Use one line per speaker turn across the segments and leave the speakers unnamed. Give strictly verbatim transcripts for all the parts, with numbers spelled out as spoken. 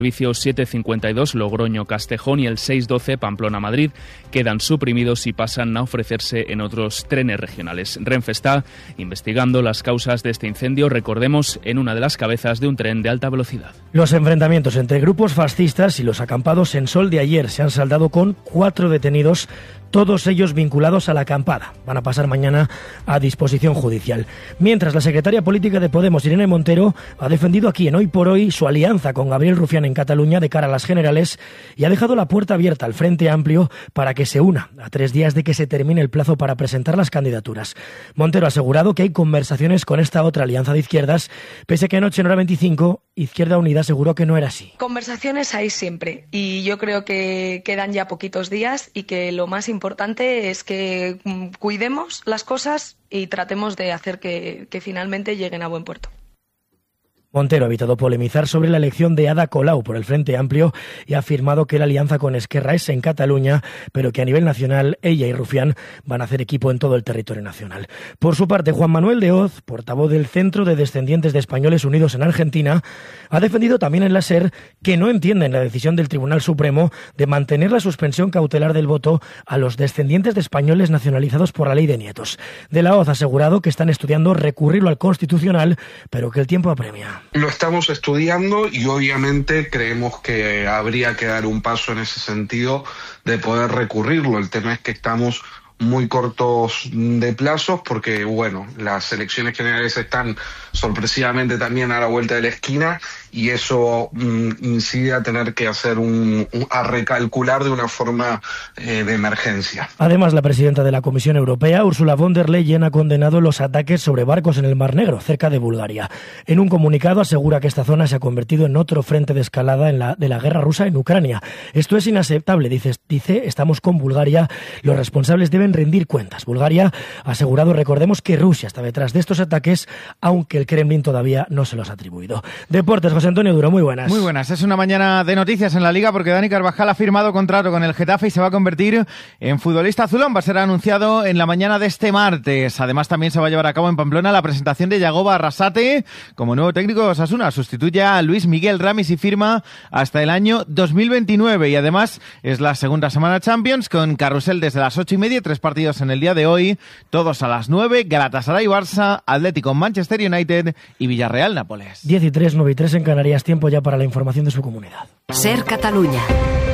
servicio siete cincuenta y dos Logroño-Castejón y el seis doce Pamplona-Madrid quedan suprimidos y pasan a ofrecerse en otros trenes regionales. Renfe está investigando las causas de este incendio, recordemos, en una de las cabezas de un tren de alta velocidad.
Los enfrentamientos entre grupos fascistas y los acampados en Sol de ayer se han saldado con cuatro detenidos, todos ellos vinculados a la acampada. Van a pasar mañana a disposición judicial. Mientras, la secretaria política de Podemos, Irene Montero, ha defendido aquí en Hoy por Hoy su alianza con Gabriel Rufián en Cataluña de cara a las generales y ha dejado la puerta abierta al Frente Amplio para que se una a tres días de que se termine el plazo para presentar las candidaturas. Montero ha asegurado que hay conversaciones con esta otra alianza de izquierdas, pese a que anoche en Hora veinticinco Izquierda Unida aseguró que no era así.
Conversaciones hay siempre y yo creo que quedan ya poquitos días y que lo más importante es que cuidemos las cosas y tratemos de hacer que, que finalmente lleguen a buen puerto.
Montero ha evitado polemizar sobre la elección de Ada Colau por el Frente Amplio y ha afirmado que la alianza con Esquerra es en Cataluña, pero que a nivel nacional ella y Rufián van a hacer equipo en todo el territorio nacional. Por su parte, Juan Manuel de Hoz, portavoz del Centro de Descendientes de Españoles Unidos en Argentina, ha defendido también en la SER que no entienden la decisión del Tribunal Supremo de mantener la suspensión cautelar del voto a los descendientes de españoles nacionalizados por la ley de nietos. De la Hoz ha asegurado que están estudiando recurrirlo al Constitucional, pero que el tiempo apremia.
Lo estamos estudiando y obviamente creemos que habría que dar un paso en ese sentido de poder recurrirlo. El tema es que estamos muy cortos de plazos porque, bueno, las elecciones generales están sorpresivamente también a la vuelta de la esquina y eso mm, incide a tener que hacer un, un a recalcular de una forma eh, de emergencia.
Además, la presidenta de la Comisión Europea, Ursula von der Leyen, ha condenado los ataques sobre barcos en el Mar Negro, cerca de Bulgaria. En un comunicado asegura que esta zona se ha convertido en otro frente de escalada en la, de la guerra rusa en Ucrania. Esto es inaceptable, dice, dice, estamos con Bulgaria, los responsables deben rendir cuentas. Bulgaria ha asegurado, recordemos, que Rusia está detrás de estos ataques, aunque el Kremlin todavía no se los ha atribuido. Deportes, José Antonio Duro, muy buenas.
Muy buenas, es una mañana de noticias en la Liga porque Dani Carvajal ha firmado contrato con el Getafe y se va a convertir en futbolista azulón. Va a ser anunciado en la mañana de este martes. Además, también se va a llevar a cabo en Pamplona la presentación de Yagoba Arrasate como nuevo técnico de Osasuna. Sustituye a Luis Miguel Ramis y firma hasta el año dos mil veintinueve. Y además es la segunda semana Champions con carrusel desde las ocho y media, tres partidos en el día de hoy, todos a las nueve, Galatasaray Barça, Atlético Manchester United y Villarreal Nápoles.
diez y tres, nueve y tres en Canarias, tiempo ya para la información de su comunidad.
SER Catalunya.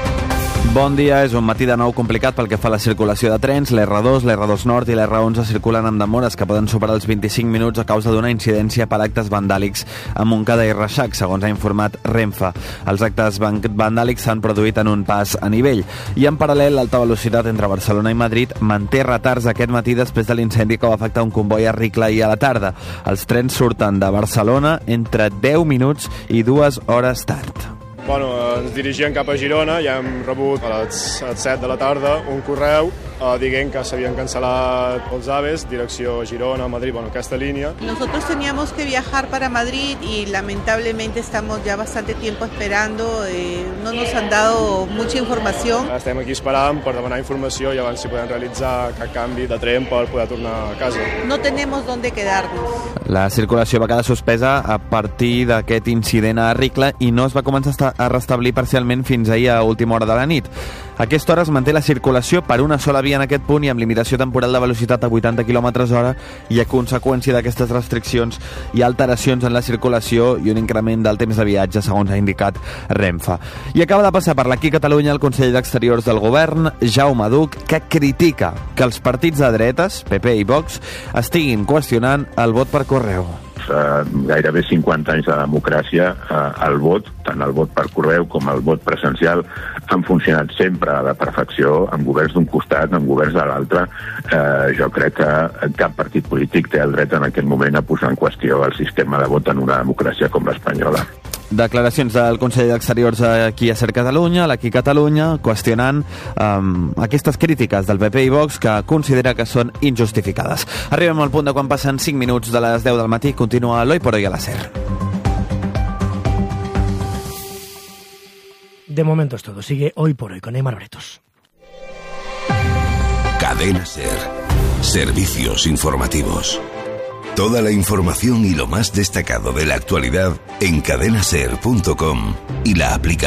Bon dia, és un matí de nou complicat pel que fa a la circulació de trens. l'R dos, l'R dos Nord i l'R onze circulen amb demores que poden superar els vint-i-cinc minuts a causa d'una incidència per actes vandàlics a Montcada i Reixac, segons ha informat Renfe. Els actes vandàlics s'han produït en un pas a nivell i en paral·lel l'alta velocitat entre Barcelona i Madrid manté retards aquest matí després de l'incendi que va afectar un comboi a Ricla i a la tarda. Els trens surten de Barcelona entre deu minuts i dues hores tard.
Bueno, ens dirigíem cap a Girona, ja hem rebut a les set de la tarda un correu eh, dient que s'havien cancel·lat els AVEs, direcció Girona, Madrid, bueno, aquesta línia.
Nosotros teníamos que viajar para Madrid y lamentablemente estamos ya bastante tiempo esperando, eh, no nos han dado mucha información.
Estem aquí esperant per demanar informació i abans si podem realitzar cap canvi de tren per poder tornar a casa.
No tenemos dónde quedarnos.
La circulació va quedar suspesa a partir d'aquest incident a Ricla i no es va començar a restablir parcialment fins ahir a última hora de la nit. A aquesta hora es manté la circulació per una sola via en aquest punt i amb limitació temporal de velocitat a vuitanta quilòmetres hora i a conseqüència d'aquestes restriccions hi ha alteracions en la circulació i un increment del temps de viatge, segons ha indicat Renfe. I acaba de passar per l'Aquí Catalunya el conseller d'Exteriors del govern, Jaume Duch, que critica que els partits de dretes, P P i Vox, estiguin qüestionant el vot per correu.
Uh, gairebé cinquanta anys de democràcia, uh, el vot, tant el vot per correu com el vot presencial, han funcionat sempre a la perfecció, amb governs d'un costat, amb governs de l'altre. Uh, jo crec que cap partit polític té el dret en aquest moment a posar en qüestió el sistema de vot en una democràcia com l'espanyola.
Declaracions del conseller d'Exteriors aquí a SER Catalunya, l'Aquí Catalunya, qüestionant um, aquestes crítiques del P P i Vox que considera que són injustificades. Arribem al punt de quan passen cinc minuts de les deu del matí. Continua l'Hoy por Hoy a la SER.
De momento es todo. Sigue Hoy por Hoy con Neymar Bretos.
Cadena SER. Servicios informativos.
Toda la información y lo más destacado de la actualidad en cadena ser punto com y la aplicación